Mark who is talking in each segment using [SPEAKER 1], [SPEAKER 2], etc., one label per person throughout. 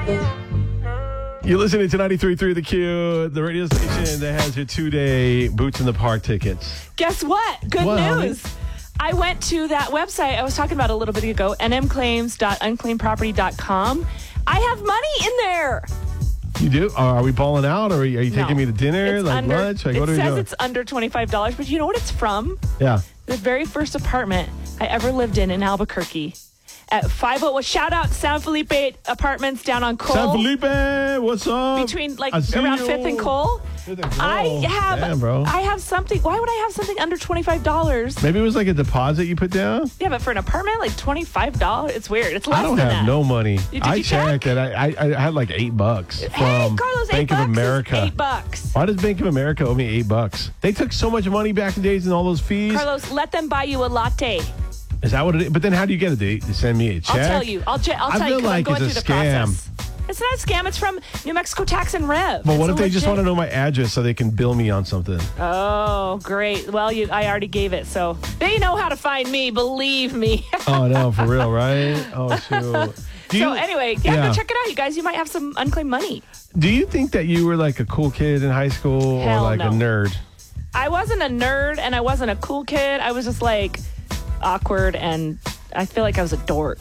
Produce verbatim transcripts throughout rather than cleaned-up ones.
[SPEAKER 1] You're listening to ninety-three point three The Q, the radio station that has your two-day Boots in the Park tickets.
[SPEAKER 2] Guess what? Good
[SPEAKER 1] What,
[SPEAKER 2] news.
[SPEAKER 1] honey?
[SPEAKER 2] I went to that website I was talking about a little bit ago, n m claims dot unclaimed property dot com. I have money in there.
[SPEAKER 1] You do? Are we balling out, or are you, are you
[SPEAKER 2] No.
[SPEAKER 1] taking me to dinner,
[SPEAKER 2] It's
[SPEAKER 1] like
[SPEAKER 2] under,
[SPEAKER 1] lunch? Like,
[SPEAKER 2] it
[SPEAKER 1] what are we
[SPEAKER 2] says
[SPEAKER 1] doing?
[SPEAKER 2] it's under twenty-five dollars, but you know what it's from?
[SPEAKER 1] Yeah.
[SPEAKER 2] The very first apartment I ever lived in in Albuquerque. At five oh one, shout out San Felipe Apartments down on Cole.
[SPEAKER 1] San Felipe, what's up?
[SPEAKER 2] Between like
[SPEAKER 1] I see
[SPEAKER 2] around
[SPEAKER 1] you.
[SPEAKER 2] Fifth and Cole.
[SPEAKER 1] Fifth and Cole.
[SPEAKER 2] I have
[SPEAKER 1] Damn, bro.
[SPEAKER 2] I have something. Why would I have something under twenty-five dollars?
[SPEAKER 1] Maybe it was like a deposit you put down?
[SPEAKER 2] Yeah, but for an apartment, like twenty-five dollars, it's weird. It's less
[SPEAKER 1] I don't
[SPEAKER 2] than
[SPEAKER 1] have
[SPEAKER 2] that.
[SPEAKER 1] no money.
[SPEAKER 2] Did
[SPEAKER 1] I
[SPEAKER 2] you check?
[SPEAKER 1] checked and I, I, I had like eight bucks
[SPEAKER 2] Hey,
[SPEAKER 1] from
[SPEAKER 2] Carlos,
[SPEAKER 1] Bank
[SPEAKER 2] eight
[SPEAKER 1] of
[SPEAKER 2] bucks is
[SPEAKER 1] America.
[SPEAKER 2] eight bucks.
[SPEAKER 1] Why does Bank of America owe me eight bucks? They took so much money back in the days and all those fees.
[SPEAKER 2] Carlos, let them buy you a latte.
[SPEAKER 1] Is that what it is? But then how do you get it? They they send me a check?
[SPEAKER 2] I'll tell you. I'll, che- I'll
[SPEAKER 1] I
[SPEAKER 2] tell you
[SPEAKER 1] feel
[SPEAKER 2] because I'm
[SPEAKER 1] like
[SPEAKER 2] going through
[SPEAKER 1] it's
[SPEAKER 2] the
[SPEAKER 1] a scam.
[SPEAKER 2] process. It's not a scam. It's from New Mexico Tax and Rev.
[SPEAKER 1] But what
[SPEAKER 2] It's
[SPEAKER 1] if they just
[SPEAKER 2] legit.
[SPEAKER 1] want to know my address so they can bill me on something?
[SPEAKER 2] Oh, great. Well, you, I already gave it, so they know how to find me. Believe me.
[SPEAKER 1] Oh, no, for real, right? Oh, shoot. Do
[SPEAKER 2] so
[SPEAKER 1] you,
[SPEAKER 2] anyway, yeah,
[SPEAKER 1] yeah.
[SPEAKER 2] go check it out, you guys. You might have some unclaimed money.
[SPEAKER 1] do you think that you were like a cool kid in high school
[SPEAKER 2] Hell
[SPEAKER 1] or like
[SPEAKER 2] no.
[SPEAKER 1] a nerd?
[SPEAKER 2] I wasn't a nerd, and I wasn't a cool kid. I was just like awkward, and I feel like I was a dork.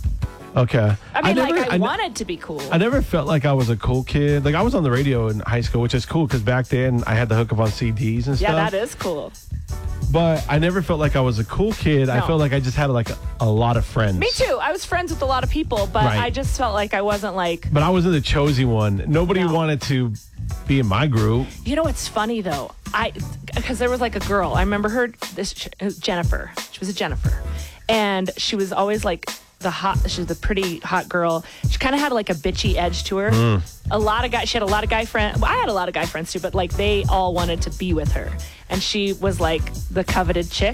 [SPEAKER 1] Okay.
[SPEAKER 2] I mean,
[SPEAKER 1] never,
[SPEAKER 2] like I,
[SPEAKER 1] ne-
[SPEAKER 2] wanted to be cool.
[SPEAKER 1] I never felt like I was a cool kid. Like I was on the radio in high school, which is cool because back then I had the hookup on C Ds and
[SPEAKER 2] yeah,
[SPEAKER 1] stuff.
[SPEAKER 2] that is cool.
[SPEAKER 1] But I never felt like I was a cool kid. I
[SPEAKER 2] No.
[SPEAKER 1] felt like I just had like a, a lot of friends.
[SPEAKER 2] Me too. I was friends with a lot of people, but
[SPEAKER 1] Right.
[SPEAKER 2] I just felt like I wasn't like.
[SPEAKER 1] But I wasn't the chosen one. Nobody
[SPEAKER 2] No.
[SPEAKER 1] wanted to be in my group.
[SPEAKER 2] You know what's funny though? I because there was like a girl. I remember her. This Jennifer. She was a Jennifer, and she was always like the hot. She was the pretty hot girl. She kind of had like a bitchy edge to her.
[SPEAKER 1] Mm.
[SPEAKER 2] A lot of guys. She had a lot of guy friends. Well, I had a lot of guy friends too, but like they all wanted to be with her, and she was like the coveted chick.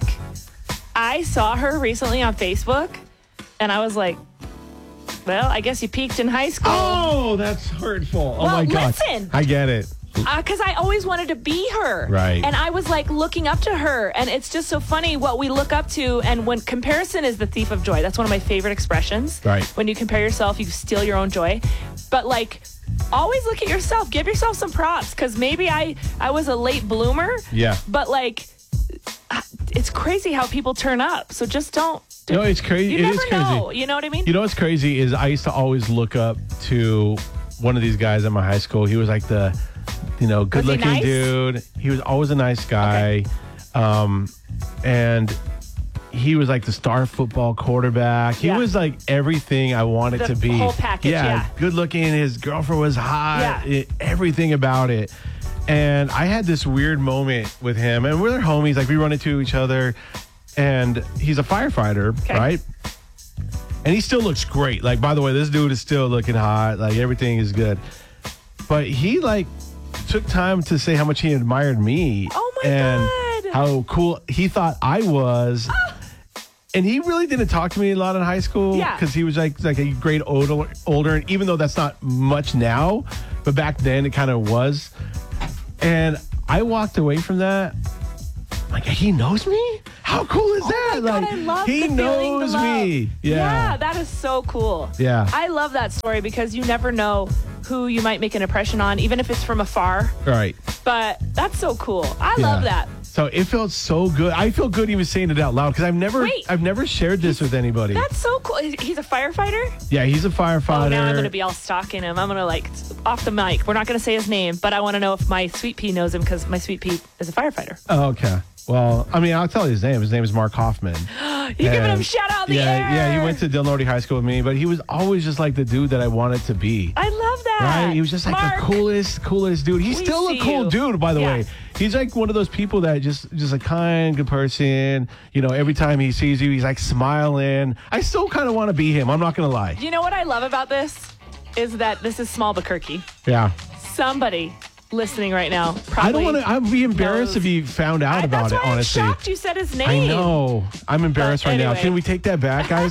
[SPEAKER 2] I saw her recently on Facebook, and I was like, well, I guess you peaked in high school.
[SPEAKER 1] Oh, that's hurtful. Oh
[SPEAKER 2] Well,
[SPEAKER 1] my God.
[SPEAKER 2] listen.
[SPEAKER 1] I get it.
[SPEAKER 2] Because I always wanted to be her.
[SPEAKER 1] Right.
[SPEAKER 2] And I was like looking up to her. And it's just so funny what we look up to. And when comparison is the thief of joy, that's one of my favorite expressions.
[SPEAKER 1] Right.
[SPEAKER 2] When you compare yourself, you steal your own joy. But like, always look at yourself. Give yourself some props. Because maybe I, I was a late bloomer.
[SPEAKER 1] Yeah.
[SPEAKER 2] But like, it's crazy how people turn up. So just don't.
[SPEAKER 1] No, it's crazy.
[SPEAKER 2] You
[SPEAKER 1] It
[SPEAKER 2] never
[SPEAKER 1] is crazy.
[SPEAKER 2] know. You know what I mean?
[SPEAKER 1] You know what's crazy is I used to always look up to one of these guys at my high school. He was like the, you know, good looking
[SPEAKER 2] nice?
[SPEAKER 1] dude. He was always a nice guy. Um, and he was like the star football quarterback. He
[SPEAKER 2] Yeah.
[SPEAKER 1] was like everything I wanted
[SPEAKER 2] The
[SPEAKER 1] to be.
[SPEAKER 2] whole package, yeah.
[SPEAKER 1] Good looking. His girlfriend was hot.
[SPEAKER 2] Yeah.
[SPEAKER 1] It- everything about it. And I had this weird moment with him, and we're homies. Like we run into each other, and he's a firefighter,
[SPEAKER 2] Okay.
[SPEAKER 1] right? And he still looks great. Like, by the way, this dude is still looking hot. Like, everything is good. But he, like, took time to say how much he admired me.
[SPEAKER 2] Oh, my
[SPEAKER 1] and
[SPEAKER 2] God.
[SPEAKER 1] how cool he thought I was. And he really didn't talk to me a lot in high school.
[SPEAKER 2] Yeah.
[SPEAKER 1] Because he was, like, like a grade older, older. And even though that's not much now, but back then it kind of was. And I walked away from that. Like, he knows me? How cool is that?
[SPEAKER 2] Oh my God,
[SPEAKER 1] like,
[SPEAKER 2] I love
[SPEAKER 1] he
[SPEAKER 2] the feeling, the
[SPEAKER 1] knows
[SPEAKER 2] love.
[SPEAKER 1] me. Yeah.
[SPEAKER 2] Yeah, that is so cool.
[SPEAKER 1] Yeah.
[SPEAKER 2] I love that story because you never know who you might make an impression on, even if it's from afar.
[SPEAKER 1] Right.
[SPEAKER 2] But that's so cool. I
[SPEAKER 1] Yeah.
[SPEAKER 2] love that.
[SPEAKER 1] So it felt so good. I feel good even saying it out loud because I've never,
[SPEAKER 2] Wait.
[SPEAKER 1] I've never shared this with anybody.
[SPEAKER 2] That's so cool. He's a firefighter?
[SPEAKER 1] Yeah, he's a firefighter.
[SPEAKER 2] Oh, now I'm going to be all stalking him. I'm going to, like, off the mic. We're not going to say his name, but I want to know if my sweet pea knows him because my sweet pea is a firefighter.
[SPEAKER 1] Oh, okay. Well, I mean, I'll tell you his name. His name is Mark Hoffman.
[SPEAKER 2] You giving him
[SPEAKER 1] And-
[SPEAKER 2] a shout out in the
[SPEAKER 1] yeah,
[SPEAKER 2] air.
[SPEAKER 1] Yeah, he went to Del Norte High School with me, but he was always just like the dude that I wanted to be.
[SPEAKER 2] I love that.
[SPEAKER 1] Right? He was just like
[SPEAKER 2] Mark,
[SPEAKER 1] the coolest, coolest dude. He's
[SPEAKER 2] we
[SPEAKER 1] still a
[SPEAKER 2] see
[SPEAKER 1] cool
[SPEAKER 2] you.
[SPEAKER 1] dude, by the
[SPEAKER 2] Yeah.
[SPEAKER 1] way. He's like one of those people that just, just a kind, good person. You know, every time he sees you, he's like smiling. I still kind of want to be him. I'm not going to lie.
[SPEAKER 2] You know what I love about this? Is that this is Small Albuquerque.
[SPEAKER 1] Yeah.
[SPEAKER 2] Somebody listening right now probably
[SPEAKER 1] I don't want to. I'd be embarrassed
[SPEAKER 2] knows.
[SPEAKER 1] if he found out
[SPEAKER 2] I,
[SPEAKER 1] about
[SPEAKER 2] that's
[SPEAKER 1] it.
[SPEAKER 2] why
[SPEAKER 1] Honestly,
[SPEAKER 2] I'm shocked you said his name.
[SPEAKER 1] I know. I'm embarrassed
[SPEAKER 2] But
[SPEAKER 1] right now.
[SPEAKER 2] anyway.
[SPEAKER 1] Can we take that back, guys?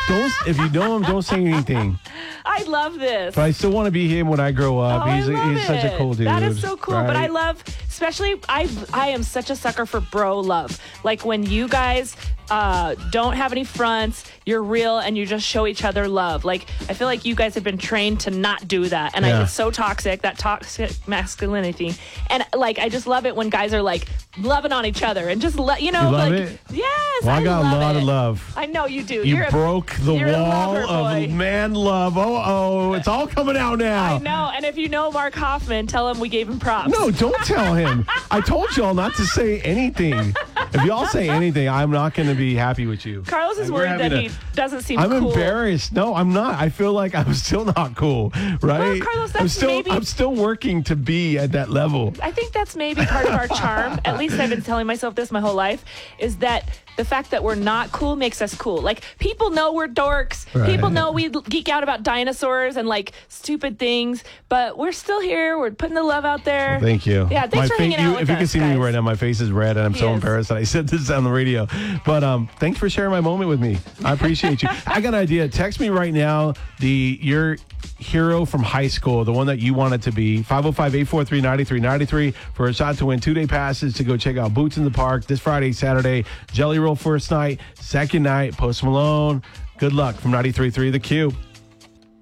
[SPEAKER 1] don't if you know him, don't say anything.
[SPEAKER 2] I love this.
[SPEAKER 1] But I still want to be him when I grow up.
[SPEAKER 2] Oh,
[SPEAKER 1] he's
[SPEAKER 2] I love
[SPEAKER 1] he's such a
[SPEAKER 2] it.
[SPEAKER 1] cool dude.
[SPEAKER 2] That is so cool.
[SPEAKER 1] right?
[SPEAKER 2] But I love, especially, I I am such a sucker for bro love. Like when you guys uh, don't have any fronts, you're real, and you just show each other love. Like I feel like you guys have been trained to not do that, and
[SPEAKER 1] Yeah.
[SPEAKER 2] I, it's so toxic, that toxic masculinity. And like I just love it when guys are like loving on each other and just let you know,
[SPEAKER 1] You love
[SPEAKER 2] like
[SPEAKER 1] it?
[SPEAKER 2] yes,
[SPEAKER 1] Well, I got a
[SPEAKER 2] love
[SPEAKER 1] lot
[SPEAKER 2] it.
[SPEAKER 1] of love.
[SPEAKER 2] I know you do.
[SPEAKER 1] You
[SPEAKER 2] you're
[SPEAKER 1] broke
[SPEAKER 2] a,
[SPEAKER 1] the
[SPEAKER 2] you're a
[SPEAKER 1] wall
[SPEAKER 2] lover boy.
[SPEAKER 1] of man love. Oh, oh, it's all coming out now.
[SPEAKER 2] I know. And if you know Mark Hoffman, tell him we gave him props.
[SPEAKER 1] No, don't tell him. I told y'all not to say anything. If y'all say anything, I'm not going to be happy with you.
[SPEAKER 2] Carlos is
[SPEAKER 1] We're
[SPEAKER 2] worried
[SPEAKER 1] having
[SPEAKER 2] that
[SPEAKER 1] a-
[SPEAKER 2] he doesn't seem
[SPEAKER 1] I'm
[SPEAKER 2] cool.
[SPEAKER 1] embarrassed. No, I'm not. I feel like I'm still not cool, right?
[SPEAKER 2] Well, Carlos,
[SPEAKER 1] I'm
[SPEAKER 2] that's
[SPEAKER 1] still
[SPEAKER 2] maybe-
[SPEAKER 1] I'm still working to be at that level.
[SPEAKER 2] I think that's maybe part of our charm. At least I've been telling myself this my whole life, is that the fact that we're not cool makes us cool. Like people know we're dorks.
[SPEAKER 1] Right.
[SPEAKER 2] People know we geek out about dinosaurs and like stupid things, but we're still here. We're putting the love out there.
[SPEAKER 1] Thank you.
[SPEAKER 2] Yeah, thanks
[SPEAKER 1] my
[SPEAKER 2] for
[SPEAKER 1] fa-
[SPEAKER 2] hanging
[SPEAKER 1] you,
[SPEAKER 2] out with
[SPEAKER 1] If you
[SPEAKER 2] us,
[SPEAKER 1] can see
[SPEAKER 2] guys.
[SPEAKER 1] me right now, my face is red, and I'm
[SPEAKER 2] He
[SPEAKER 1] so
[SPEAKER 2] is.
[SPEAKER 1] embarrassed that I said this on the radio. But um, thanks for sharing my moment with me. I appreciate you. I got an idea. Text me right now the your hero from high school, the one that you wanted to be. five oh five, eight four three, nine three nine three for a shot to win two-day passes to go check out Boots in the Park this Friday, Saturday. Jelly Roll first night, second night, Post Malone. Good luck from ninety-three point three The Q.